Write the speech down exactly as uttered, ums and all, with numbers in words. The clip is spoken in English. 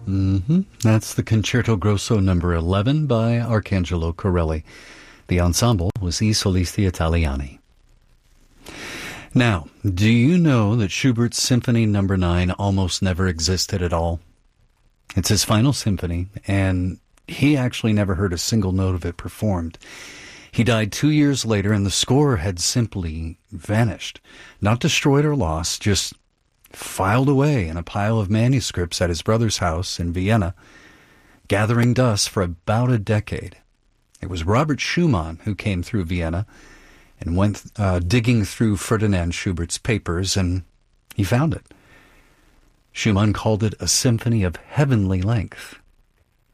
Mm-hmm. That's the Concerto Grosso number eleven by Arcangelo Corelli. The ensemble was I Solisti Italiani. Now, do you know that Schubert's Symphony number nine almost never existed at all? It's his final symphony, and he actually never heard a single note of it performed. He died two years later, and the score had simply vanished. Not destroyed or lost, just filed away in a pile of manuscripts at his brother's house in Vienna, gathering dust for about a decade. It was Robert Schumann who came through Vienna and went uh, digging through Ferdinand Schubert's papers, and he found it. Schumann called it a symphony of heavenly length.